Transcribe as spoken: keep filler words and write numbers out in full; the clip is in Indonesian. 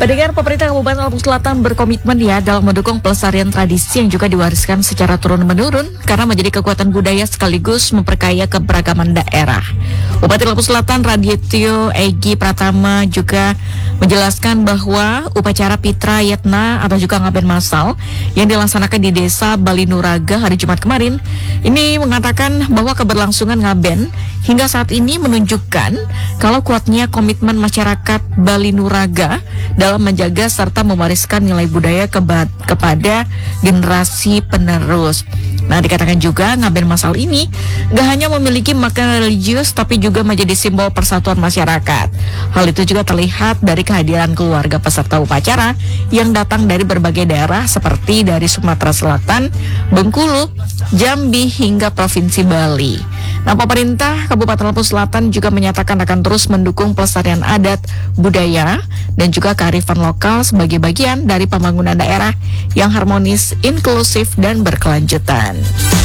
Pendengar, pemerintah Kabupaten Lampung Selatan berkomitmen ya dalam mendukung pelestarian tradisi yang juga diwariskan secara turun-menurun karena menjadi kekuatan budaya sekaligus memperkaya keberagaman daerah. Bupati Lampung Selatan Radityo Egi Pratama juga menjelaskan bahwa upacara Pitra Yatna atau juga ngaben masal yang dilaksanakan di Desa Balinuraga hari Jumat kemarin ini mengatakan bahwa keberlangsungan ngaben hingga saat ini menunjukkan kalau kuatnya komitmen masyarakat Balinuraga dalam menjaga serta mewariskan nilai budaya keba- kepada generasi penerus. Nah, dikatakan juga ngaben masal ini gak hanya memiliki makna religius tapi juga menjadi simbol persatuan masyarakat. Hal itu juga terlihat dari kehadiran keluarga peserta upacara yang datang dari berbagai daerah seperti dari Sumatera Selatan, Bengkulu, Jambi hingga Provinsi Bali. Nah, pemerintah Kabupaten Lampung Selatan juga menyatakan akan terus mendukung pelestarian adat, budaya, dan juga kearifan lokal sebagai bagian dari pembangunan daerah yang harmonis, inklusif, dan berkelanjutan.